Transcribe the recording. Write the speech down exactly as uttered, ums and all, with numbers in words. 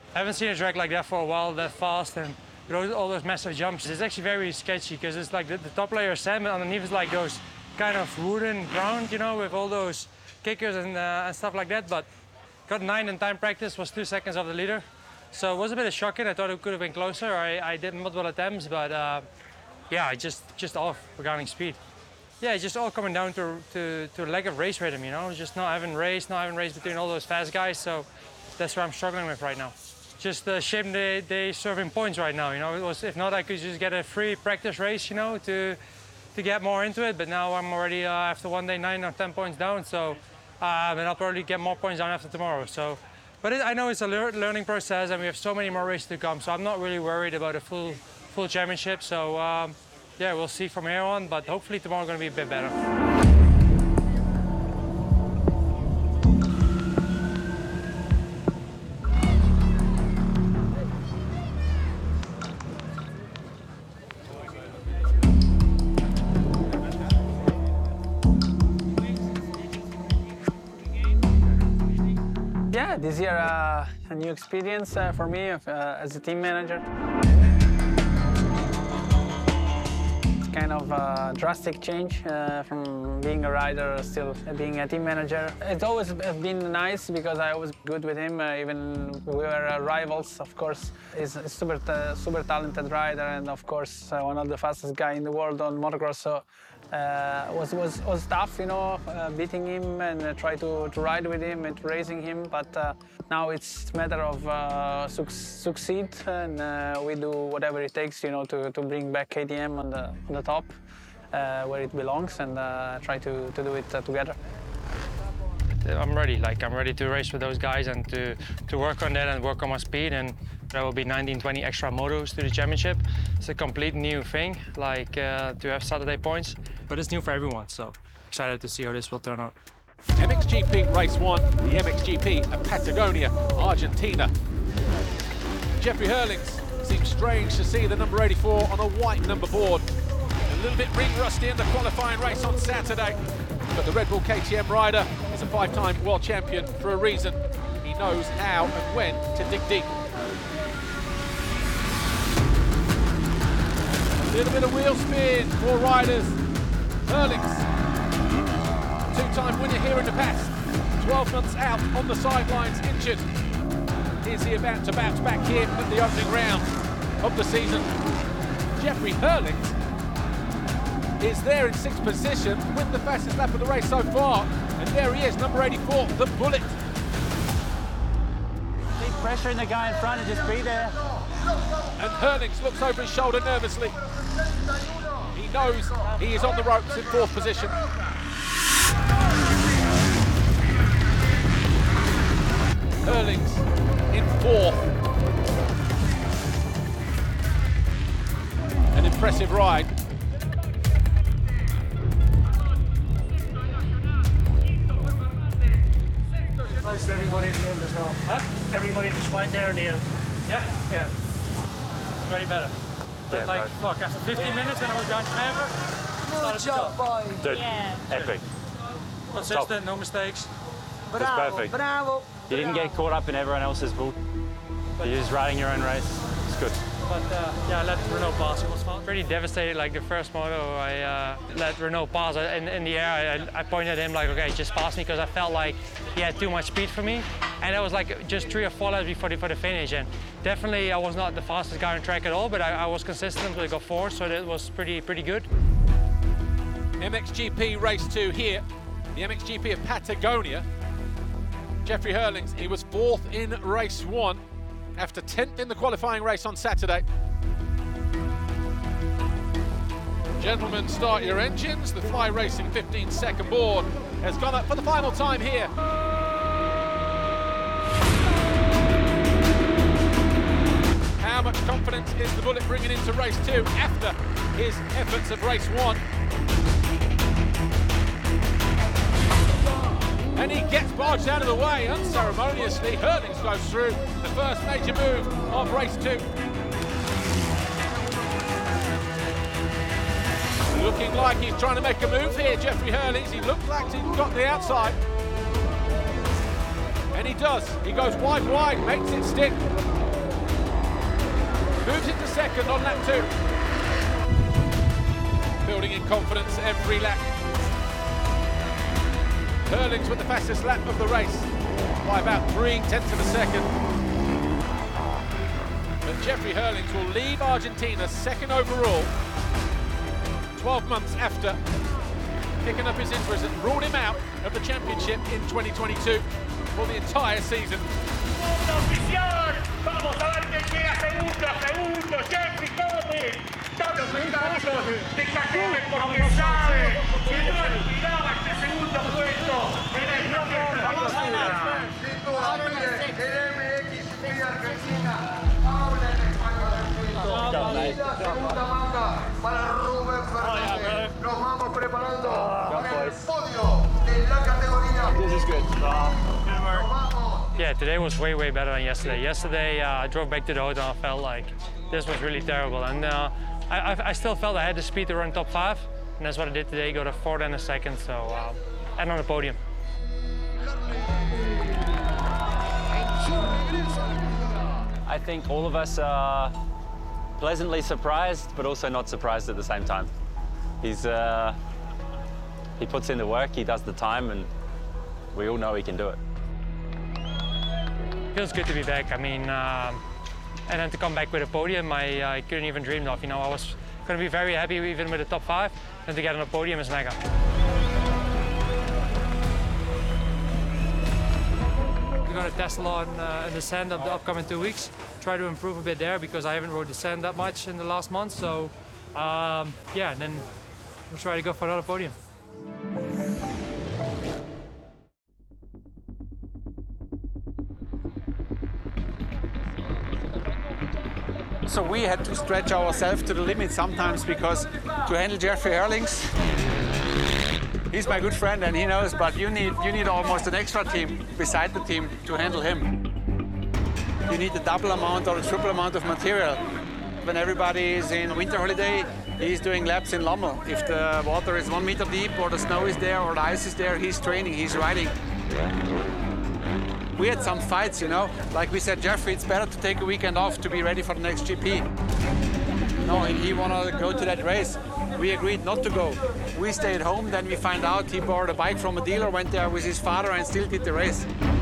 I haven't seen a track like that for a while, that fast and with all those massive jumps. It's actually very sketchy because it's like the, the top layer is sand, but underneath is like those kind of wooden ground, you know, with all those kickers and, uh, and stuff like that. But got nine in time practice, was two seconds off the leader. So it was a bit shocking. I thought it could have been closer. I, I did multiple attempts, but uh, yeah, just just off regarding speed. Yeah, it's just all coming down to, to, to lack of race rhythm, you know, just not having race, not having race between all those fast guys. So that's what I'm struggling with right now. Just the shame they, they serving points right now, you know. It was, if not, I could just get a free practice race, you know, to to get more into it. But now I'm already, uh, after one day, nine or ten points down. So, uh, and I'll probably get more points down after tomorrow. So, but it, I know it's a lear learning process and we have so many more races to come. So I'm not really worried about a full, full championship. So, um, yeah, we'll see from here on, but hopefully tomorrow going to be a bit better. Yeah, this year uh, a new experience uh, for me uh, as a team manager. Kind of a drastic change uh, from being a rider still being a team manager. It's always been nice because I was good with him, uh, even we were uh, rivals, of course. He's a super, uh, super talented rider and of course uh, one of the fastest guy in the world on motocross. So uh, was was was tough, you know, uh, beating him and uh, try to, to ride with him and racing him. But uh, now it's a matter of uh, su succeed and uh, we do whatever it takes, you know, to, to bring back K T M on the on the top uh, where it belongs and uh, try to, to do it uh, together. I'm ready, like I'm ready to race with those guys and to, to work on that and work on my speed, and there will be nineteen, twenty extra motos to the championship. It's a complete new thing, like uh, to have Saturday points, but it's new for everyone, so excited to see how this will turn out. M X G P Race one, the M X G P at Patagonia, Argentina. Jeffrey Herlings, seems strange to see the number eighty-four on a white number board. A little bit ring rusty in the qualifying race on Saturday, but the Red Bull K T M rider is a five-time world champion for a reason. He knows how and when to dig deep. A little bit of wheel spin for riders. Herlings, two-time winner here in the past, twelve months out on the sidelines, injured. Is he about to bounce back here at the opening round of the season? Jeffrey Herlings is there in sixth position with the fastest lap of the race so far. And there he is, number eighty-four, the Bullet. Keep pressuring the guy in front and just be there. And Herlings looks over his shoulder nervously. He knows he is on the ropes in fourth position. Herlings in fourth. An impressive ride. Close to everybody at the end as well. Huh? Everybody just right there in the end. Yeah? Yeah. Very better. But Yeah, like, right. fuck, after fifteen minutes when I was down forever, started to go. Dude, Yeah. epic. Consistent, no mistakes. That's perfect. Bravo. You didn't get caught up in everyone else's bull. You're just riding your own race. It's good. But uh, yeah, I let Renault pass. It was fun. Pretty devastated. Like the first moto, I uh, let Renault pass in, in the air. I, I pointed at him like, okay, just pass me, because I felt like he had too much speed for me. And that was like just three or four laps before the, for the finish. And definitely, I was not the fastest guy on track at all, but I, I was consistent. We got four, so that was pretty pretty good. M X G P Race two here, the M X G P of Patagonia. Jeffrey Herlings, he was fourth in race one after tenth in the qualifying race on Saturday. Gentlemen, start your engines. The Fly Racing fifteen second board has gone up for the final time here. How much confidence is the Bullet bringing into race two after his efforts of race one? And he gets barged out of the way unceremoniously. Herlings goes through the first major move of race two. Looking like he's trying to make a move here, Jeffrey Herlings. He looked like he got the outside. And he does. He goes wide, wide, makes it stick. moves into second on lap two. Building in confidence every lap. Herlings with the fastest lap of the race by about three tenths of a second. But Jeffrey Herlings will leave Argentina second overall, twelve months after picking up his injuries that ruled him out of the championship in twenty twenty-two for the entire season. Vamos a ver quién llega segundo, segundo, Jeffrey Herlings. Todos británicos, dictatorios porque sabe que no olvidaba este segundo puesto en el propio Argentina. Si tú amires el M X G P Argentina, habla en español argentino. La segunda manga para Rubén Fernández. Nos vamos preparando para el podio de la categoría. This is good. Yeah, today was way, way better than yesterday. Yesterday, uh, I drove back to the hotel and I felt like this was really terrible. And uh, I, I, I still felt I had the speed to run top five. And that's what I did today, go to fourth and a second. So, uh, and on the podium. I think all of us are pleasantly surprised, but also not surprised at the same time. He's, uh, he puts in the work, he does the time, and we all know he can do it. Feels good to be back. I mean, um, and then to come back with a podium, I, I couldn't even dream of. You know, I was going to be very happy even with the top five, and to get on a podium is mega. We're going to test a lot uh, in the sand of the upcoming two weeks. Try to improve a bit there because I haven't rode the sand that much in the last month. So, um, yeah, and then we'll try to go for another podium. So we had to stretch ourselves to the limit sometimes because to handle Jeffrey Herlings, he's my good friend and he knows, but you need, you need almost an extra team beside the team to handle him. You need a double amount or a triple amount of material. When everybody is in winter holiday, he's doing laps in Lommel. If the water is one meter deep or the snow is there or the ice is there, he's training, he's riding. We had some fights, you know. Like we said, Jeffrey, it's better to take a weekend off to be ready for the next G P. No, he wanted to go to that race. We agreed not to go. We stayed home, then we find out he borrowed a bike from a dealer, went there with his father and still did the race.